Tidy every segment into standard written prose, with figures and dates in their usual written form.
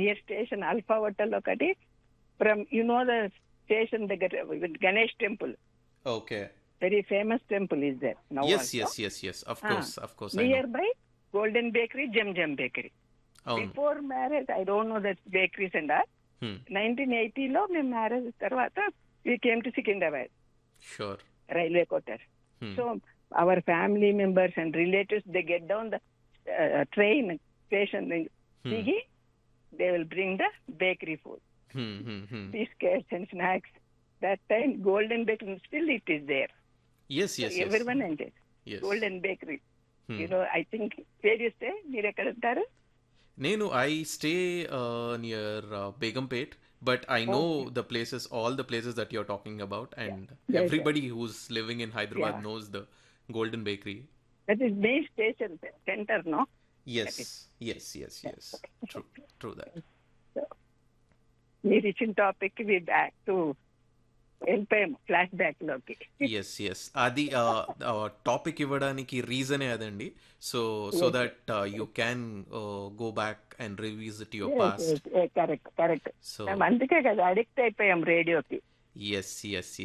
near station Alpha Hotel okati. From the station the Ganesh temple. Okay. Very famous temple is there now Yes, also. yes. Of course, I know. Nearby Golden Bakery, Jam Bakery. అవును. Before marriage, I don't know that bakeries and all. 1980లో మేము marriage తర్వాత we came to Secunderabad. Sure. Railway quarter. So our family members and relatives, they get down the train station, Sigi, they will bring the bakery food. Biscuits and snacks. That time, Golden Bakery, still it is there. Yes. Everyone enjoys. Yes. Golden Bakery. I think, where you stay? మీరు ఎక్కడ ఉంటారు? I stay near Begumpet, but I know all the places that you're talking about, and everybody who's living in Hyderabad knows the Golden Bakery. That is main station center, no? Yes. True that. So, మీరు ఇచ్చిన topic we back to వెళ్ళిపోయాము flash back లోకి. Yes అది topic ఇవ్వడానికి రీజనే అదండి. So that you can go back and revisit your past. Correct. So అందుకే కదా addict అయిపోయాం రేడియోకి. Yes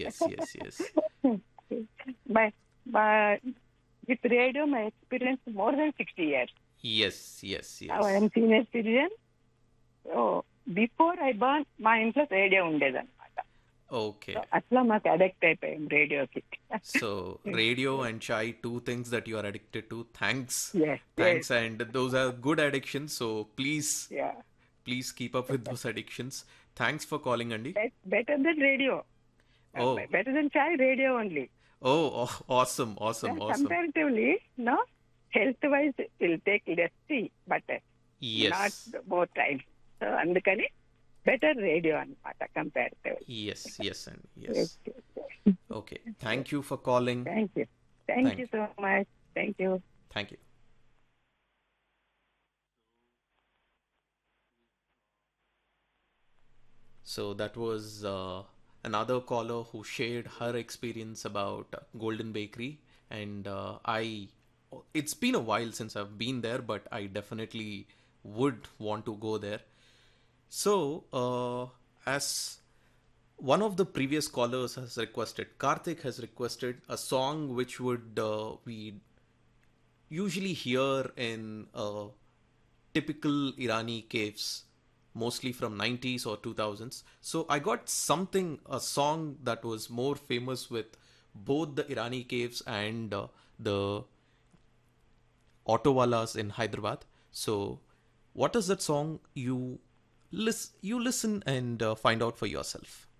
with radio my experience more than 60 years. Yes. I am senior citizen. So before I born, మా ఇంట్లో radio ఉండేదన్నమాట. Okay. అట్లా మాకు addict అయిపోయాం రేడియోకి. So radio and chai, two things that you are addicted to. Thanks. Yes. And those are good addictions. So please keep up with those addictions. Thanks for calling, Andy. Better than radio. Better than chai, radio only. Oh, awesome. Comparatively, no, health-wise, it will take less tea, but not more time. So, అందుకని better radio అన్నమాట comparatively. Yes. Okay. Thank you for calling. Thank you so much. Thank you. So that was another caller who shared her experience about Golden Bakery, and it's been a while since I've been there, but I definitely would want to go there. So as one of the previous callers has requested, Karthik has requested a song which would we usually hear in typical Irani caves, mostly from 90s or 2000s. So I got a song that was more famous with both the Irani caves and the autowalas in Hyderabad. So what is that song? You listen and find out for yourself.